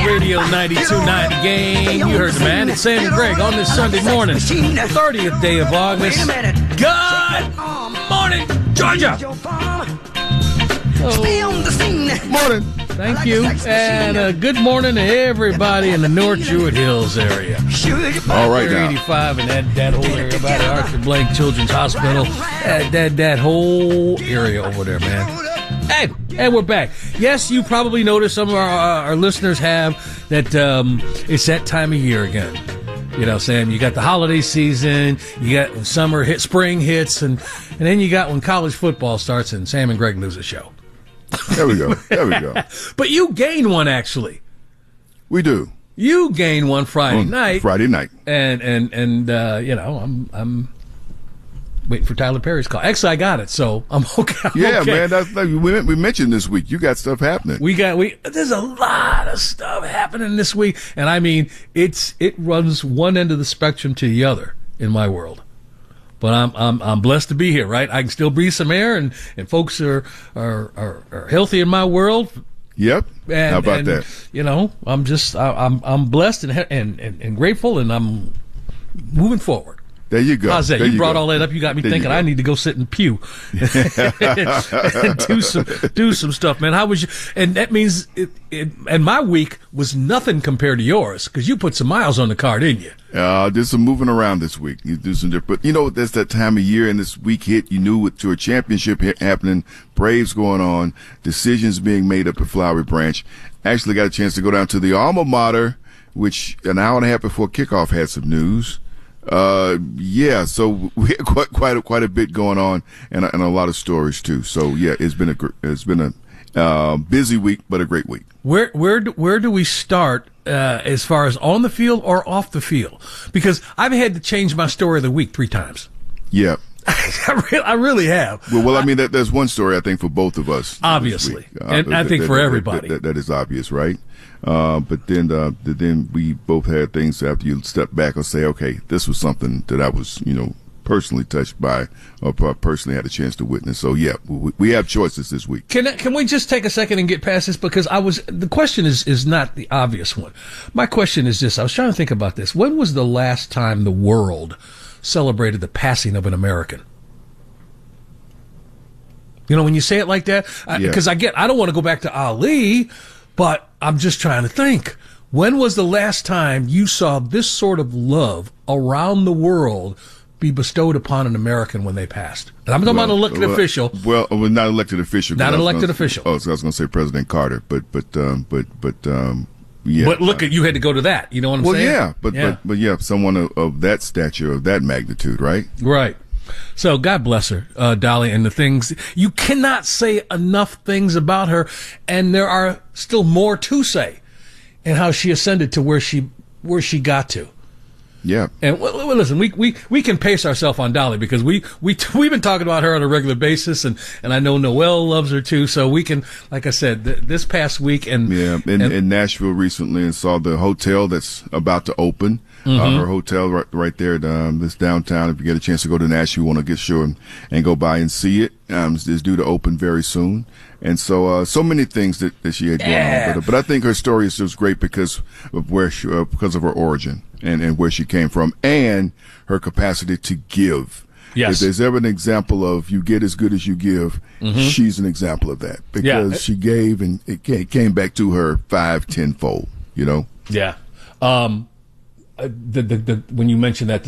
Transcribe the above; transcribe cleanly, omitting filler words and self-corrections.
Radio 92.9 Game. You heard the man. It's Sam and Greg on this Sunday morning, 30th day of August. Good morning, Georgia. Morning. Thank you. And good morning to everybody in the North Druid Hills area. All right now. 85 and that whole area by the Arthur Blank Children's Hospital. That whole area over there, man. Hey, we're back. Yes, you probably noticed, some of our listeners have, that it's that time of year again. You know, Sam, you got the holiday season, you got when summer hits, spring hits, and then you got when college football starts and Sam and Greg lose a show. There we go. But you gain one, actually. We do. You gain one Friday night. Friday night. And you know, I'm waiting for Tyler Perry's call. Actually, I got it, so I'm okay. Yeah, okay. man. That's we mentioned this week. You got stuff happening. There's a lot of stuff happening this week, and I mean, it runs one end of the spectrum to the other in my world. But I'm blessed to be here, right? I can still breathe some air, and folks are healthy in my world. Yep. How about that? You know, I'm blessed and grateful, and I'm moving forward. There you go. How's that? You brought all that up. You got me thinking I need to go sit in pew and do some stuff, man. How was you? And that means and my week was nothing compared to yours, because you put some miles on the car, didn't you? Did some moving around this week. You do some different, but you know, that's that time of year, and this week hit. You knew with your championship happening, Braves going on, decisions being made up at Flowery Branch. Actually got a chance to go down to the alma mater, which an hour and a half before kickoff had some news. Yeah, so we had quite a bit going on, and a lot of stories too. So yeah, it's been a busy week, but a great week. Where do we start as far as on the field or off the field? Because I've had to change my story of the week 3 times. Yeah. I really have. Well, I mean, there's one story I think for both of us, obviously, and I think for everybody that is obvious, right? But then we both had things after you step back and say, okay, this was something that I was, personally touched by, or personally had a chance to witness. So yeah, we have choices this week. Can we just take a second and get past this? Because the question is not the obvious one. My question is this. I was trying to think about this. When was the last time the world celebrated the passing of an American? You know, when you say it like that, because I don't want to go back to Ali, but I'm just trying to think. When was the last time you saw this sort of love around the world be bestowed upon an American when they passed? And I'm talking about an elected official. Well, not elected official. Not an elected official. Oh, so I was going to say President Carter, but yeah. But look, you had to go to that. You know what I'm saying? But yeah, someone of that stature, of that magnitude, right? Right. So God bless her, Dolly, and the things. You cannot say enough things about her, and there are still more to say, and how she ascended to where she got to. Yeah. And well, listen, we can pace ourselves on Dolly, because we've been talking about her on a regular basis, and I know Noelle loves her too. So we can, like I said, this past week in Nashville recently, and saw the hotel that's about to open. Her hotel right there, this downtown. If you get a chance to go to Nashville, you want to get sure and go by and see it. It's due to open very soon. And so many things that she had going on. But I think her story is just great because of because of her origin and where she came from, and her capacity to give. Yes. If there's ever an example of you get as good as you give, she's an example of that, because she gave and it came back to her 5-10 fold, Yeah. When you mentioned that,